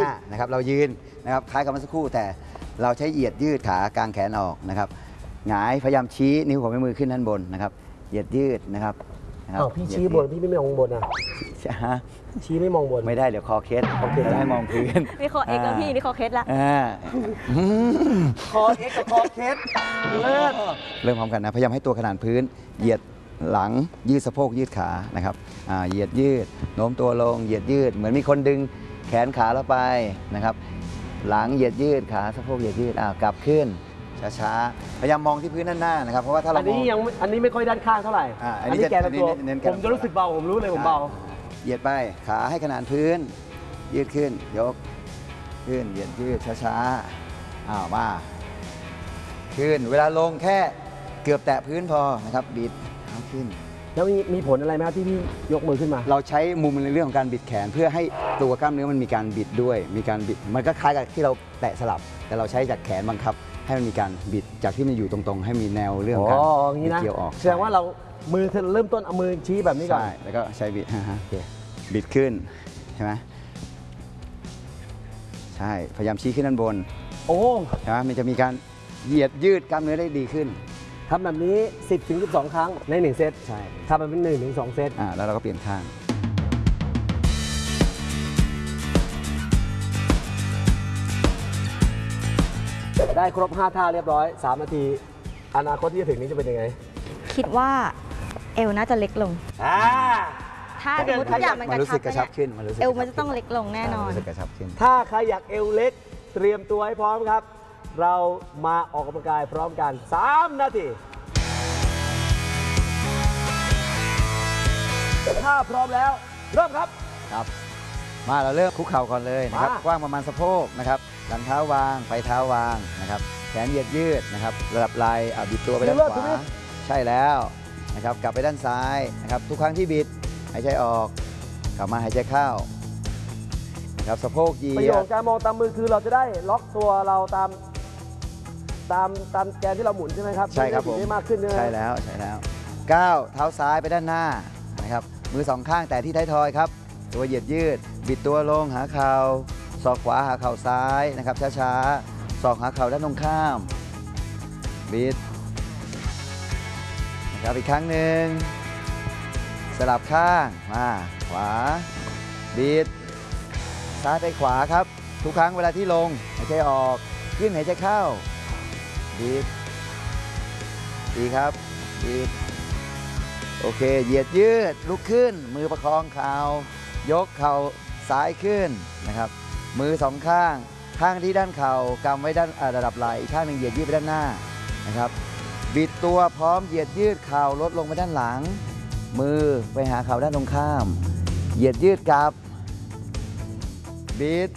5นะครับเรายืนนะครับคล้ายกับเมื่อสักครู่แต่เราใช้เหยียดยืดขากางแขนออกนะครับหงายพยายามชี้นิ้วหัวแม่มือขึ้นด้านบนนะครับเหยียดยืดนะครับพี่ชี้บนพี่ไม่มองบนอ่ะชี้ไม่มองบนไม่ได้เดี๋ยวคอเคสเราให้มองพื้นนี่คอเอ็กแล้วพี่นี่คอเคสละคอเอ็กกับคอเคสเริ่มพร้อมกันนะพยายามให้ตัวขนานพื้นเหยียดหลังยืดสะโพกยืดขานะครับเหยียดยืดโน้มตัวลงเหยียดยืดเหมือนมีคนดึงแขนขาเราไปนะครับหลังเหยียดยืดขาสะโพกเหยียดยืดกลับขึ้นช้าๆพยายามมองที่พื้นด้านหน้านะครับเพราะว่าถ้าเราอันนี้ไม่ค่อยด้านข้างเท่าไหร่อันนี้แกนตัวผมจะรู้สึกเบาผมรู้เลยผมเบาเหยียดไปขาให้ขนานพื้นยืดขึ้นยกขึ้นเหยียดยืดช้าๆมาขึ้นเวลาลงแค่เกือบแตะพื้นพอนะครับบิดเท้าขึ้นแล้วมีผลอะไรไหมครับที่พี่ยกมือขึ้นมาเราใช้มุมในเรื่องของการบิดแขนเพื่อให้ตัวกล้ามเนื้อมันมีการบิดด้วยมีการบิดมันก็คล้ายกับที่เราแตะสลับแต่เราใช้จากแขนบังคับให้มันมีการบิดจากที่มันอยู่ตรงๆให้มีแนวเรื่องการเกี่ยวออกแสดงว่าเรามือเริ่มต้นเอามือชี้แบบนี้ก่อนใช่แล้วก็ใช้บิดบิดขึ้นใช่ไหมใช่พยายามชี้ขึ้นด้านบนใช่ไหมมันจะมีการเหยียดยืดกล้ามเนื้อได้ดีขึ้นทำแบบนี้ 10-12 ครั้งใน1เซตใช่ทำแบบเป็น1-2 เซตแล้วเราก็เปลี่ยนข้างได้ครบ5ท่าเรียบร้อย3นาทีอนาคตที่จะถึงนี้จะเป็นยังไงคิดว่าเอวน่าจะเล็กลงถ้าสมมติทุกอย่างมันรู้สึกกระชับขึ้นเอวมันจะต้องเล็กลงแน่นอนรู้สึกกระชับขึ้นถ้าใครอยากเอวเล็กเตรียมตัวให้พร้อมครับเรามาออกกำลังกายพร้อมกัน3นาทีถ้าพร้อมแล้วเริ่มครับมาเราเริ่มคุกเข่าก่อนเลยนะครับกว้างประมาณสะโพกนะครับหลังเท้าวางไปเท้าวางนะครับแขนเหยียดยืดนะครับระดับไหล่บิดตัวไปด้านขวาใช่แล้วนะครับกลับไปด้านซ้ายนะครับทุกครั้งที่บิดหายใจออกกลับมาหายใจเข้านะครับสะโพกเหยียดประโยชน์การมองตามมือคือเราจะได้ล็อกตัวเราตามแกนที่เราหมุนใช่ไหมครับใช่ครับผมได้มากขึ้นใช่แล้วก้าวเท้าซ้ายไปด้านหน้านะครับมือ2ข้างแต่ที่ท้ายทอยครับตัวเหยียดยืดบิดตัวลงหาเข่าศอกขวาหาเข่าซ้ายนะครับช้าๆศอกหาเข่าด้านตรงข้ามบิดนะครับอีกครั้งหนึ่งสลับข้างมาขวาบิดซ้ายไปขวาครับทุกครั้งเวลาที่ลงหายใจออกขึ้นหายใจเข้าบิดดีครับบิดโอเคเหยียดยืดลุกขึ้นมือประคองเข่ายกเข่าซ้ายขึ้นนะครับมือ2ข้างข้างที่ด้านเข่ากำไว้ด้านระดับไหล่อีกข้างหนึ่งเหยียดยืดไปด้านหน้านะครับบิดตัวพร้อมเหยียดยืดเข่าลดลงไปด้านหลังมือไปหาเข่าด้านตรงข้ามเหยียดยืดกลับบิด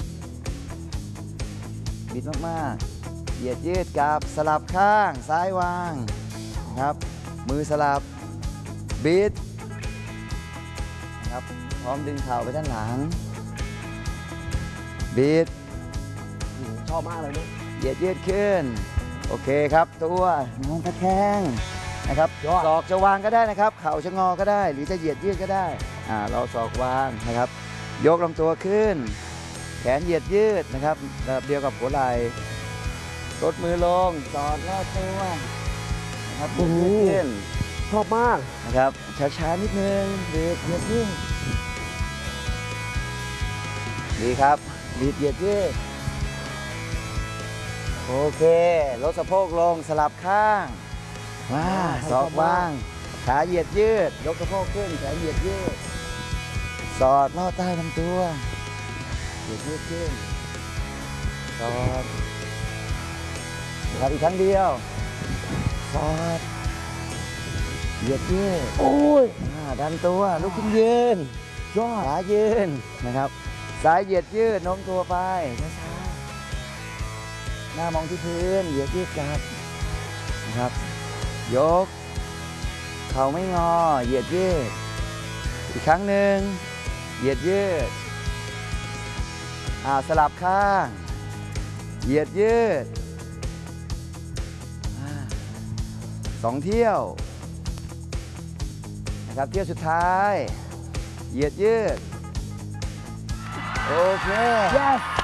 มากๆเหยียดยืดกลับสลับข้างซ้ายวางครับมือสลับบิดนะครับพร้อมดึงเข่าไปด้านหลังบิดชอบมากเลยนะเหยียดยืดขึ้นโอเคครับตัวงอตะแคงนะครับศอกจะวางก็ได้นะครับเข่าจะงอก็ได้หรือจะเหยียดยืดก็ได้เราศอกวางนะครับยกลำตัวขึ้นแขนเหยียดยืดนะครับระดับเดียวกับหัวไหล่กดมือลงสอดลอดตัวนะครับเหยียดขึ้นชอบมากนะครับช้าๆนิดนึงบิดเหยียดยืดดีครับบิดเหยียดยืดโอเคลดสะโพกลงสลับข้างศอกวางขาเหยียดยืดยกสะโพกขึ้นแขนเหยียดยืดสอดลอดใต้ลำตัวเหยียดยืดขึ้นสอดนะครับอีกครั้งเดียวสอดเหยียดยืดโอ้ยดันตัวลุกขึ้นยืนขายืนนะครับซ้ายเหยียดยืดโน้มตัวไปช้าๆหน้ามองที่พื้นเหยียดยืดกลับนะครับยกเข่าไม่งอเหยียดยืดอีกครั้งหนึ่งเหยียดยืดสลับข้างเหยียดยืด2 เที่ยวนะครับเที่ยวสุดท้ายเหยียดยืดโอเค yes